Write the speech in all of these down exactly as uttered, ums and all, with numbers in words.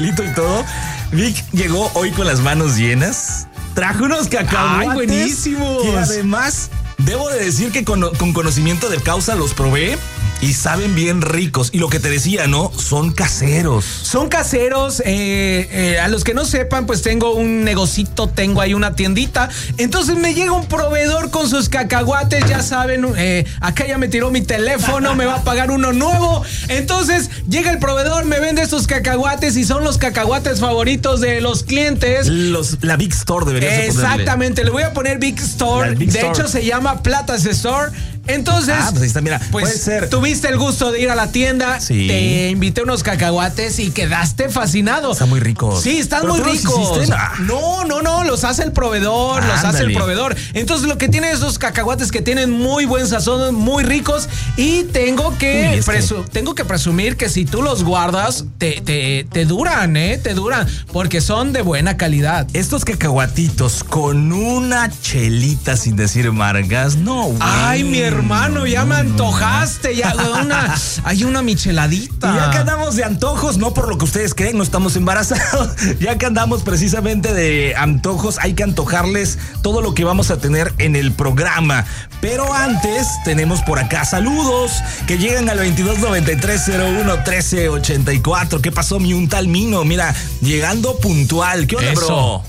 y todo. Vic llegó hoy con las manos llenas. Trajo unos cacahuates. ¡Ay, buenísimos! Que además, debo de decir que con, con conocimiento de causa los probé y saben bien ricos. Y lo que te decía, ¿no? Son caseros. Son caseros. Eh, eh, a los que no sepan, pues tengo un negocito, tengo ahí una tiendita. Entonces me llega un proveedor con sus cacahuates. Ya saben, eh, acá ya me tiró mi teléfono, me va a pagar uno nuevo. Entonces llega el proveedor, me vende estos cacahuates y son los cacahuates favoritos de los clientes. Los, la Big Store debería ser. Exactamente, le voy a poner Big Store. Big de Store. hecho, se llama Platas Store. Entonces, ah, pues ahí está, mira, pues puede ser. Tuviste el gusto de ir a la tienda, sí. Te invité unos cacahuates y quedaste fascinado. Están muy ricos. Sí, están ¿Pero muy tú los ricos. hiciste? No, no, no, los hace el proveedor, Ándale. los hace el proveedor. Entonces, lo que tienen esos cacahuates que tienen muy buen sazón, muy ricos, y tengo que, Uy, es que... presu- tengo que presumir que si tú los guardas, te, te, te duran, ¿eh? Te duran, porque son de buena calidad. Estos cacahuatitos con una chelita, sin decir margas, no, güey. Ay, mi hermano, ya me antojaste, ya una, hay una micheladita. Y ya que andamos de antojos, no por lo que ustedes creen, no estamos embarazados, ya que andamos precisamente de antojos, hay que antojarles todo lo que vamos a tener en el programa. Pero antes tenemos por acá saludos que llegan al veintidós noventa y tres cero uno trece ochenta y cuatro. ¿Qué pasó, mi un tal Mino? Mira, llegando puntual. ¿Qué onda, Eso. bro?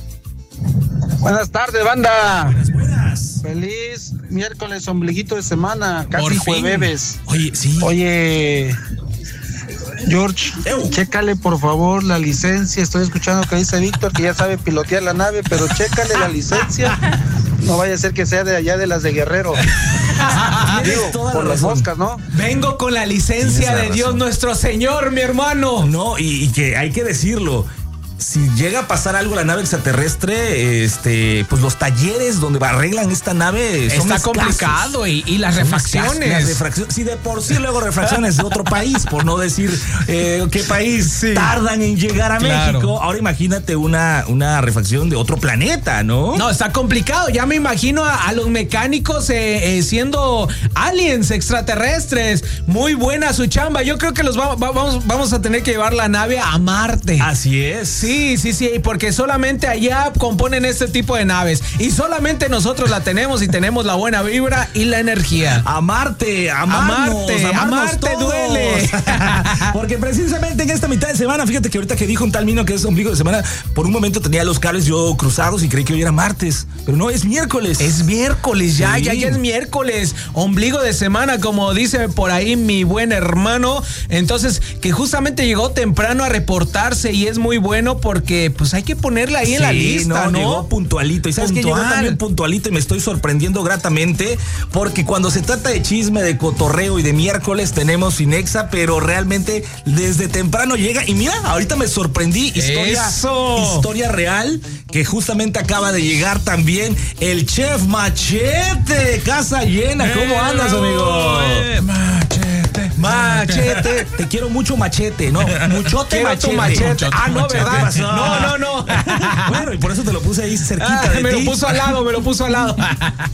Buenas tardes, banda. Buenas, buenas. Feliz miércoles, ombliguito de semana, Por casi fin. jueves. Oye, sí. Oye, George, Eu. chécale por favor la licencia. Estoy escuchando que dice Víctor que ya sabe pilotear la nave, pero chécale la licencia. No vaya a ser que sea de allá de las de Guerrero. Digo, toda la por las razón. moscas, ¿no? Vengo con la licencia Tienes la de Dios razón. nuestro Señor, mi hermano. No, y, y que hay que decirlo. Si llega a pasar algo la nave extraterrestre, este, pues los talleres donde arreglan esta nave son Está escasos. complicado y, y las Son refacciones. escasas, Las refracciones. Si de por sí luego refracciones de otro país, por no decir eh, qué país Sí. tardan en llegar a Claro. México. Ahora imagínate una, una refacción de otro planeta, ¿no? No, está complicado. Ya me imagino a, a los mecánicos eh, eh, siendo aliens extraterrestres. Muy buena su chamba. Yo creo que los va- va- vamos, vamos a tener que llevar la nave a Marte. Así es. Sí, sí, sí, porque solamente allá componen este tipo de naves y solamente nosotros la tenemos y tenemos la buena vibra y la energía. Amarte, amarnos, Amarte, amarnos amarte todos. duele. Porque precisamente en esta mitad de semana, fíjate que ahorita que dijo un tal Mino que es ombligo de semana, por un momento tenía los cables yo cruzados y creí que hoy era martes, pero no, es miércoles. Es miércoles, ya, Sí. ya, ya es miércoles, ombligo de semana, como dice por ahí mi buen hermano. Entonces, que justamente llegó temprano a reportarse y es muy bueno porque pues hay que ponerla ahí en la Sí, lista, ¿no? Llegó puntualito. Y sabes que llegó Puntual. también puntualito y me estoy sorprendiendo gratamente porque cuando se trata de chisme, de cotorreo y de miércoles tenemos Finexa, pero realmente desde temprano llega y mira, ahorita me sorprendí. Historia, ¡Eso! historia real que justamente acaba de llegar también el chef Machete. Casa llena. ¿Cómo andas, amigo? Eh, Machete. Machete, te quiero mucho, Machete, no, muchote Quiero machete. tu machete. Muchote Ah, no, machete. ¿verdad? ¿Qué pasó? No, no, no. Bueno, y por eso te lo puse ahí cerquita Ah, de me ti. lo puso al lado, me lo puso al lado.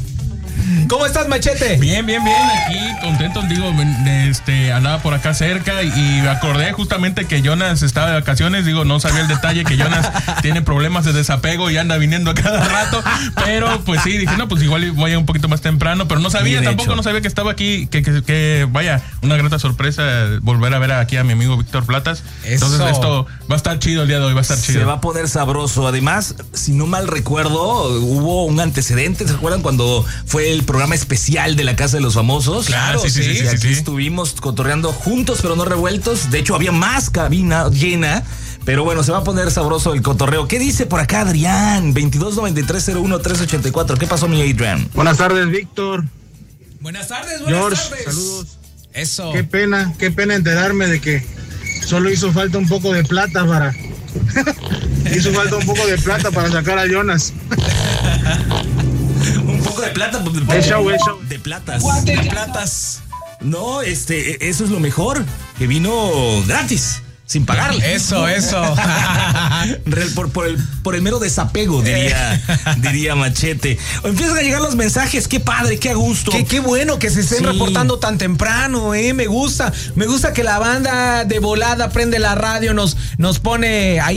¿Cómo estás, Machete? Bien, bien, bien, aquí contento, digo, este, andaba por acá cerca y, y me acordé justamente que Jonas estaba de vacaciones, digo, no sabía el detalle que Jonas tiene problemas de desapego y anda viniendo a cada rato, pero pues sí, dije, no, pues igual voy un poquito más temprano, pero no sabía, Bien tampoco hecho. no sabía que estaba aquí, que, que, que vaya, una grata sorpresa volver a ver aquí a mi amigo Víctor Platas. Entonces Eso. esto va a estar chido el día de hoy, va a estar chido. Se va a poner sabroso. Además, si no mal recuerdo, hubo un antecedente. ¿Se acuerdan cuando fue el programa especial de la Casa de los Famosos? Claro, sí, sí, sí, Y sí, aquí sí. estuvimos cotorreando juntos, pero no revueltos. De hecho, había más cabina llena. Pero bueno, se va a poner sabroso el cotorreo. ¿Qué dice por acá Adrián? veintidós noventa y tres cero uno tres ochenta y cuatro. ¿Qué pasó, mi Adrián? Buenas tardes, Víctor. Buenas tardes, buenas George, tardes. saludos. Eso. Qué pena, qué pena enterarme de que solo hizo falta un poco de plata para... hizo falta un poco de plata para sacar a Jonas. Un poco de plata. De, Es show, es show. de platas. De platas. No, este, eso es lo mejor. Que vino gratis. sin pagarle. Eso, eso. Real, por, por, el, por el mero desapego, diría, diría Machete. Empiezan a llegar los mensajes, qué padre, qué a gusto. Qué, qué bueno que se estén Sí. reportando tan temprano, eh. Me gusta, me gusta que la banda de volada prende la radio, nos, nos pone ahí